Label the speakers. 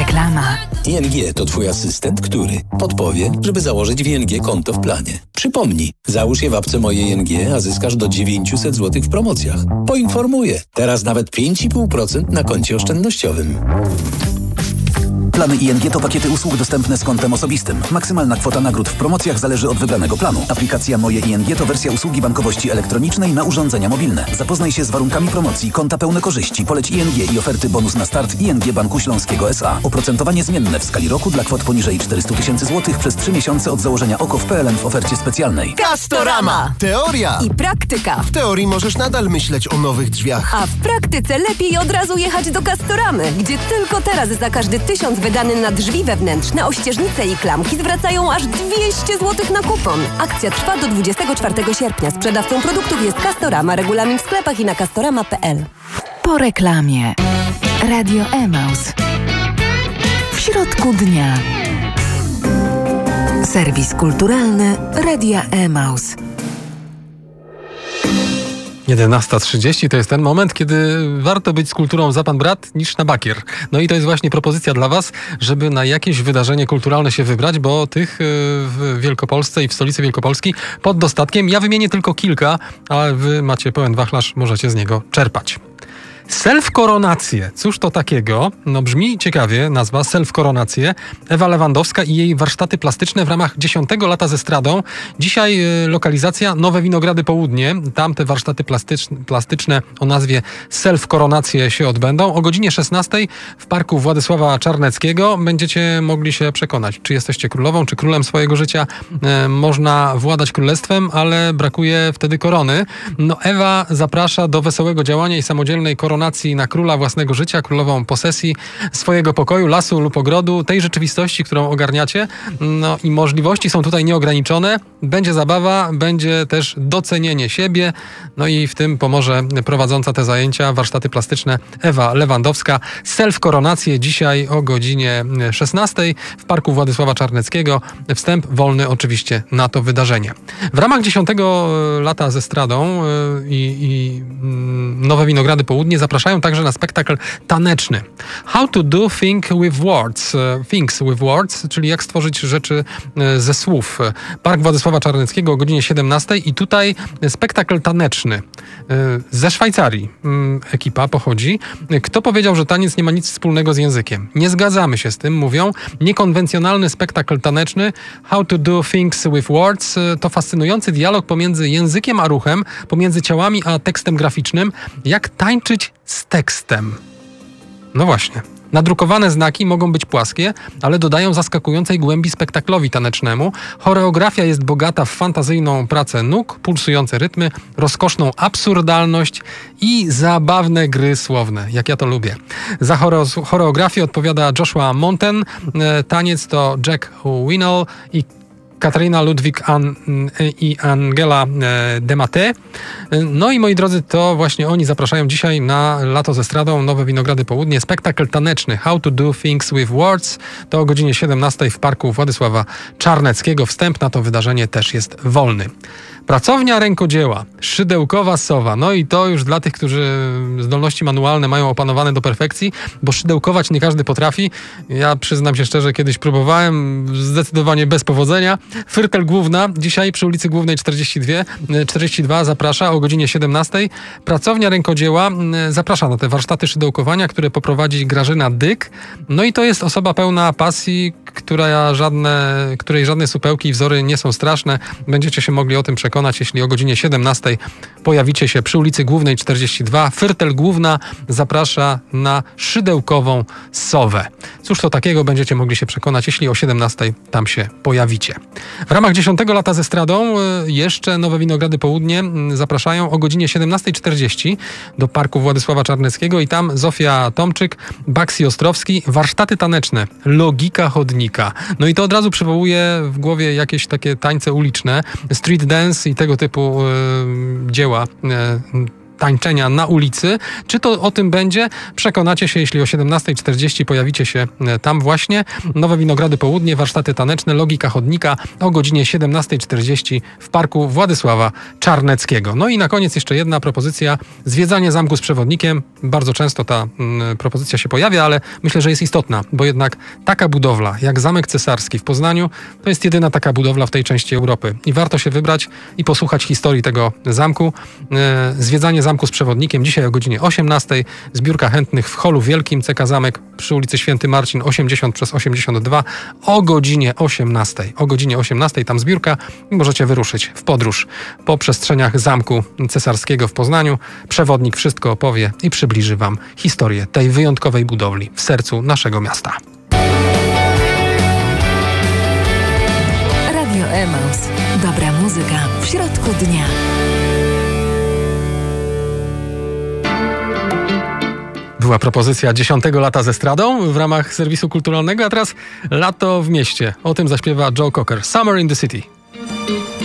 Speaker 1: Reklama.
Speaker 2: ING to Twój asystent, który podpowie, żeby założyć w ING konto w planie. Przypomnij, załóż je w apce Moje ING, a zyskasz do 900 zł w promocjach. Poinformuję, teraz nawet 5,5% na koncie oszczędnościowym.
Speaker 3: Plany ING to pakiety usług dostępne z kontem osobistym. Maksymalna kwota nagród w promocjach zależy od wybranego planu. Aplikacja Moje ING to wersja usługi bankowości elektronicznej na urządzenia mobilne. Zapoznaj się z warunkami promocji, konta pełne korzyści, poleć ING i oferty bonus na start ING Banku Śląskiego S.A. Oprocentowanie zmienne w skali roku dla kwot poniżej 400 000 złotych przez 3 miesiące od założenia OKO w PLN w ofercie specjalnej.
Speaker 4: Castorama! Teoria
Speaker 5: i praktyka.
Speaker 4: W teorii możesz nadal myśleć o nowych drzwiach.
Speaker 5: A w praktyce lepiej od razu jechać do Castoramy, gdzie tylko teraz za każdy 1000 wydany na drzwi wewnętrzne, ościeżnice i klamki zwracają aż 200 zł na kupon. Akcja trwa do 24 sierpnia. Sprzedawcą produktów jest Castorama. Regulamin w sklepach i na castorama.pl.
Speaker 1: Po reklamie. Radio Emaus. W środku dnia. Serwis kulturalny Radia Emaus.
Speaker 6: 11:30 to jest ten moment, kiedy warto być z kulturą za pan brat niż na bakier. No i to jest właśnie propozycja dla was, żeby na jakieś wydarzenie kulturalne się wybrać, bo tych w Wielkopolsce i w stolicy Wielkopolski pod dostatkiem. Ja wymienię tylko kilka, ale wy macie pełen wachlarz, możecie z niego czerpać. Self-koronacje. Cóż to takiego? No brzmi ciekawie nazwa, self-koronacje. Ewa Lewandowska i jej warsztaty plastyczne w ramach 10 lata ze Stradą. Dzisiaj lokalizacja Nowe Winogrady Południe. Tam te warsztaty plastyczne o nazwie self-koronacje się odbędą. O godzinie 16 w parku Władysława Czarneckiego będziecie mogli się przekonać, czy jesteście królową, czy królem swojego życia. Można władać królestwem, ale brakuje wtedy korony. No Ewa zaprasza do wesołego działania i samodzielnej koronacji na króla własnego życia, królową posesji swojego pokoju, lasu lub ogrodu, tej rzeczywistości, którą ogarniacie. No i możliwości są tutaj nieograniczone. Będzie zabawa, będzie też docenienie siebie. No i w tym pomoże prowadząca te zajęcia, warsztaty plastyczne Ewa Lewandowska. Self-koronacje dzisiaj o godzinie 16 w parku Władysława Czarneckiego. Wstęp wolny oczywiście na to wydarzenie. W ramach 10 lata ze Stradą i Nowe Winogrady Południe zapraszają także na spektakl taneczny. How to do things with words, czyli jak stworzyć rzeczy ze słów. Park Władysława Czarneckiego o godzinie 17 i tutaj spektakl taneczny. Ze Szwajcarii ekipa pochodzi. Kto powiedział, że taniec nie ma nic wspólnego z językiem? Nie zgadzamy się z tym, mówią. Niekonwencjonalny spektakl taneczny How to do things with words to fascynujący dialog pomiędzy językiem a ruchem, pomiędzy ciałami a tekstem graficznym. Jak tańczyć z tekstem? No właśnie. Nadrukowane znaki mogą być płaskie, ale dodają zaskakującej głębi spektaklowi tanecznemu. Choreografia jest bogata w fantazyjną pracę nóg, pulsujące rytmy, rozkoszną absurdalność i zabawne gry słowne, jak ja to lubię. Za choreografię odpowiada Joshua Monten, taniec to Jack Winnell i Katarina Ludwik i Angela Demate. No i moi drodzy, to właśnie oni zapraszają dzisiaj na Lato ze Stradą, Nowe Winogrady Południe, spektakl taneczny How to do things with words. To o godzinie 17 w parku Władysława Czarneckiego. Wstęp na to wydarzenie też jest wolny. Pracownia rękodzieła, szydełkowa sowa. No i to już dla tych, którzy zdolności manualne mają opanowane do perfekcji, bo szydełkować nie każdy potrafi. Ja przyznam się szczerze, kiedyś próbowałem, zdecydowanie bez powodzenia. Fyrtel Główna, dzisiaj przy ulicy Głównej 42 zaprasza o godzinie 17. Pracownia rękodzieła zaprasza na te warsztaty szydełkowania, które poprowadzi Grażyna Dyk. No i to jest osoba pełna pasji, której żadne supełki i wzory nie są straszne. Będziecie się mogli o tym przekonać, jeśli o godzinie 17 pojawicie się przy ulicy Głównej 42. Fyrtel Główna zaprasza na szydełkową sowę. Cóż to takiego, będziecie mogli się przekonać, jeśli o 17 tam się pojawicie. W ramach 10 lata ze Stradą jeszcze Nowe Winogrady Południe zapraszają o godzinie 17:40 do parku Władysława Czarneckiego i tam Zofia Tomczyk, Baksi Ostrowski, warsztaty taneczne, logika chodnika. No i to od razu przywołuje w głowie jakieś takie tańce uliczne, street dance i tego typu dzieła tańczenia na ulicy. Czy to o tym będzie? Przekonacie się, jeśli o 17:40 pojawicie się tam właśnie. Nowe Winogrady Południe, warsztaty taneczne, logika chodnika o godzinie 17:40 w parku Władysława Czarneckiego. No i na koniec jeszcze jedna propozycja. Zwiedzanie zamku z przewodnikiem. Bardzo często ta propozycja się pojawia, ale myślę, że jest istotna, bo jednak taka budowla jak Zamek Cesarski w Poznaniu to jest jedyna taka budowla w tej części Europy. I warto się wybrać i posłuchać historii tego zamku. Zwiedzanie zamku z przewodnikiem dzisiaj o godzinie 18:00. Zbiórka chętnych w holu wielkim CK Zamek przy ulicy Święty Marcin 80/82 o godzinie 18:00. O godzinie 18:00 tam zbiórka i możecie wyruszyć w podróż po przestrzeniach Zamku Cesarskiego w Poznaniu. Przewodnik wszystko opowie i przybliży Wam historię tej wyjątkowej budowli w sercu naszego miasta.
Speaker 1: Radio Emaus. Dobra muzyka w środku dnia.
Speaker 6: Była propozycja 10 lata ze estradą w ramach serwisu kulturalnego, a teraz lato w mieście. O tym zaśpiewa Joe Cocker. Summer in the City.